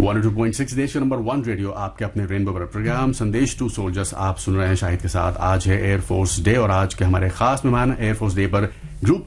102.6 देश का number 1 radio, आपके अपने रेनबो पर प्रोग्राम संदेश टू सोल्जर्स आप सुन रहे हैं। शाहिद के साथ आज है एयरफोर्स डे और आज के हमारे खास मेहमान एयरफोर्स डे पर